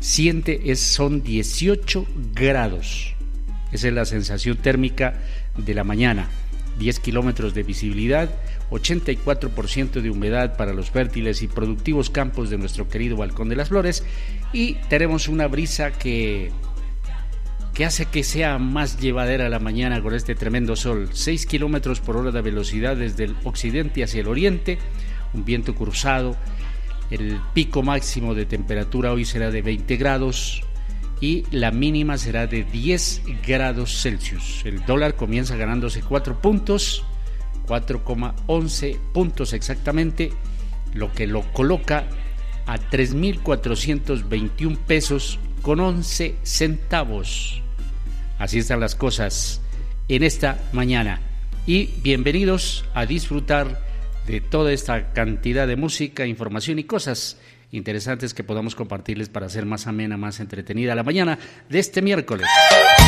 son 18 grados. Esa es la sensación térmica de la mañana. 10 kilómetros de visibilidad, 84% de humedad para los fértiles y productivos campos de nuestro querido Balcón de las Flores, y tenemos una brisa que hace que sea más llevadera la mañana con este tremendo sol. 6 kilómetros por hora de velocidad desde el occidente hacia el oriente, un viento cruzado. El pico máximo de temperatura hoy será de 20 grados y la mínima será de 10 grados Celsius. El dólar comienza ganándose 4 puntos, 4,11 puntos exactamente, lo que lo coloca a 3.421 pesos con 11 centavos. Así están las cosas en esta mañana. Y bienvenidos a disfrutar de toda esta cantidad de música, información y cosas interesantes que podamos compartirles para hacer más amena, más entretenida la mañana de este miércoles.